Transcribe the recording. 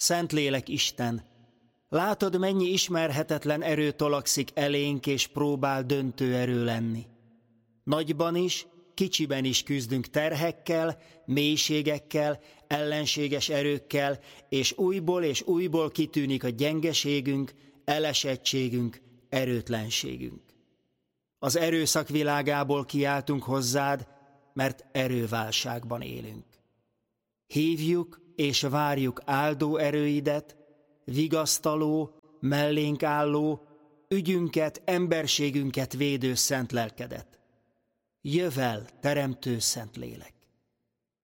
Szentlélek Isten, látod, mennyi ismerhetetlen erő tolakszik elénk, és próbál döntő erő lenni. Nagyban is, kicsiben is küzdünk terhekkel, mélységekkel, ellenséges erőkkel, és újból kitűnik a gyengeségünk, elesettségünk, erőtlenségünk. Az erőszak világából kiáltunk hozzád, mert erőválságban élünk. Hívjuk és várjuk áldó erőidet, vigasztaló, mellénk álló, ügyünket, emberségünket védő szent lelkedet. Jöv el, teremtő szent lélek!